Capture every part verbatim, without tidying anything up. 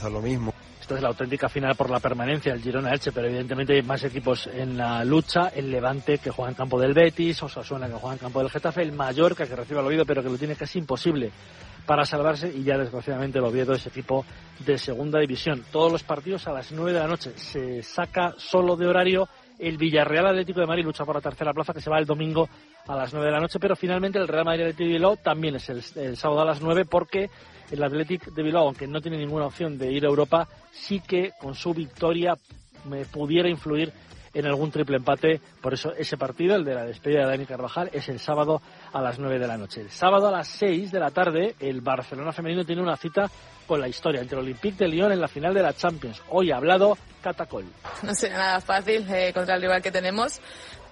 Lo mismo. Esta es la auténtica final por la permanencia, el Girona-Elche, pero evidentemente hay más equipos en la lucha. El Levante, que juega en campo del Betis, Osasuna, que juega en campo del Getafe, el Mallorca, que recibe al Oviedo, pero que lo tiene casi imposible para salvarse, y ya desgraciadamente el Oviedo es equipo de segunda división. Todos los partidos a las nueve de la noche. Se saca solo de horario el Villarreal Atlético de Madrid, lucha por la tercera plaza, que se va el domingo a las nueve de la noche, pero finalmente el Real Madrid Atlético de Bilbao también es el, el sábado a las nueve, porque el Athletic de Bilbao, aunque no tiene ninguna opción de ir a Europa, sí que con su victoria me pudiera influir en algún triple empate. Por eso ese partido, el de la despedida de Dani Carvajal, es el sábado a las nueve de la noche. El sábado a las seis de la tarde, el Barcelona femenino tiene una cita con la historia entre el Olympique de Lyon en la final de la Champions. Hoy ha hablado Catacol. No será nada fácil eh, contra el rival que tenemos,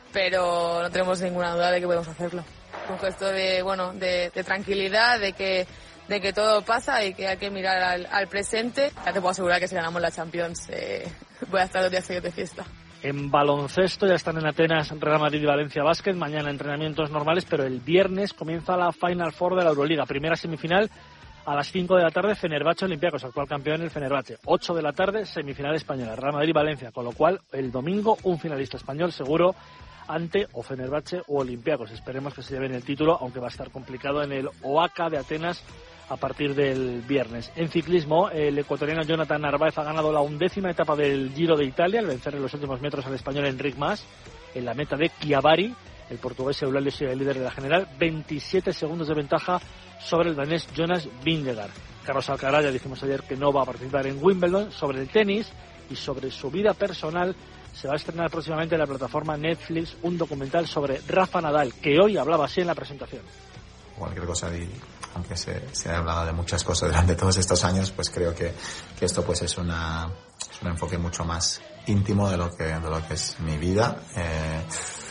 pero no tenemos ninguna duda de que podemos hacerlo. Un gesto de, bueno, de, de tranquilidad, de que de que todo pasa y que hay que mirar al, al presente. Ya te puedo asegurar que si ganamos la Champions eh, voy a estar los días seguidos de fiesta. En baloncesto ya están en Atenas Real Madrid y Valencia Basket. Mañana entrenamientos normales, pero el viernes comienza la Final Four de la Euroliga. Primera semifinal a las cinco de la tarde, Fenerbahce Olympiacos, actual campeón el Fenerbahce. ocho de la tarde, semifinal española, Real Madrid y Valencia. Con lo cual, el domingo, un finalista español seguro ante o Fenerbahce o Olympiacos. Esperemos que se lleven el título, aunque va a estar complicado en el Oaca de Atenas a partir del viernes. En ciclismo, el ecuatoriano Jonathan Narváez ha ganado la undécima etapa del Giro de Italia al vencer en los últimos metros al español Enric Mas en la meta de Chiavari. El portugués Eulálio sigue el líder de la general, veintisiete segundos de ventaja sobre el danés Jonas Vingegaard. Carlos Alcaraz, ya dijimos ayer que no va a participar en Wimbledon. Sobre el tenis y sobre su vida personal, se va a estrenar próximamente en la plataforma Netflix un documental sobre Rafa Nadal, que hoy hablaba así en la presentación. Cualquier cosa, y aunque se, se ha hablado de muchas cosas durante todos estos años, pues creo que, que esto pues es, una, es un enfoque mucho más íntimo de lo que, de lo que es mi vida, eh,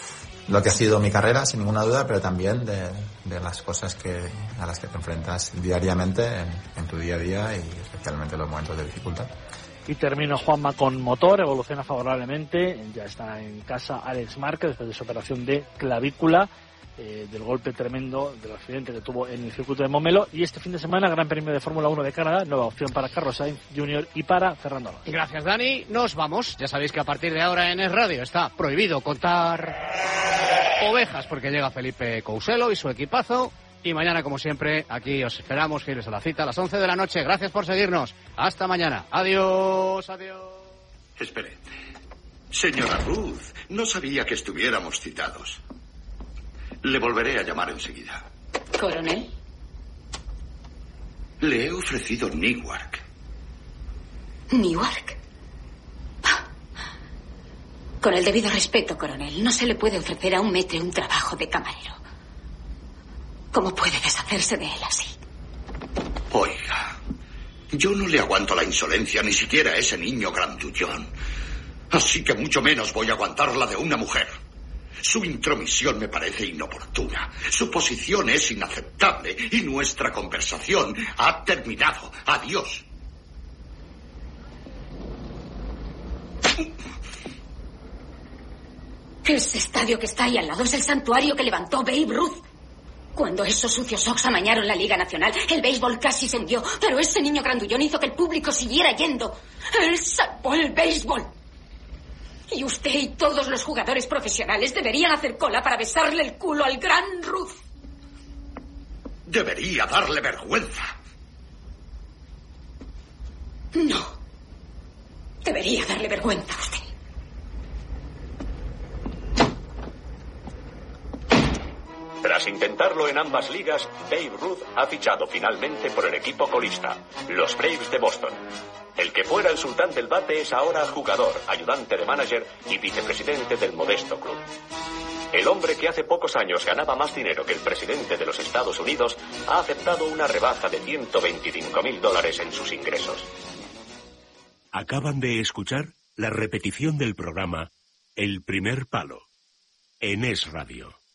lo que ha sido mi carrera, sin ninguna duda, pero también de, de las cosas que, a las que te enfrentas diariamente en, en tu día a día y especialmente en los momentos de dificultad. Y termino, Juanma, con motor, evoluciona favorablemente, ya está en casa Alex Márquez después de su operación de clavícula, eh, del golpe tremendo, del accidente que tuvo en el circuito de Momelo. Y este fin de semana, Gran Premio de Fórmula uno de Canadá, nueva opción para Carlos Sainz junior y para Fernando Alonso. Gracias, Dani. Nos vamos. Ya sabéis que a partir de ahora en Es Radio está prohibido contar ovejas, porque llega Felipe Couselo y su equipazo. Y mañana, como siempre, aquí os esperamos, que iros a la cita a las once de la noche. Gracias por seguirnos. Hasta mañana. Adiós, adiós. Espere. Señora Ruth, no sabía que estuviéramos citados. Le volveré a llamar enseguida. ¿Coronel? Le he ofrecido Newark. ¿Newark? Con el debido respeto, coronel, no se le puede ofrecer a un maître un trabajo de camarero. ¿Cómo puede deshacerse de él así? Oiga, yo no le aguanto la insolencia ni siquiera a ese niño grandullón. Así que mucho menos voy a aguantarla de una mujer. Su intromisión me parece inoportuna. Su posición es inaceptable y nuestra conversación ha terminado. Adiós. Ese estadio que está ahí al lado es el santuario que levantó Babe Ruth. Cuando esos sucios Sox amañaron la Liga Nacional, el béisbol casi se hundió, pero ese niño grandullón hizo que el público siguiera yendo. Él salvó el béisbol. Y usted y todos los jugadores profesionales deberían hacer cola para besarle el culo al gran Ruth. Debería darle vergüenza. No. Debería darle vergüenza a usted. Tras intentarlo en ambas ligas, Babe Ruth ha fichado finalmente por el equipo colista, los Braves de Boston. El que fuera el sultán del bate es ahora jugador, ayudante de manager y vicepresidente del modesto club. El hombre que hace pocos años ganaba más dinero que el presidente de los Estados Unidos ha aceptado una rebaja de ciento veinticinco mil dólares en sus ingresos. Acaban de escuchar la repetición del programa El Primer Palo en Es Radio.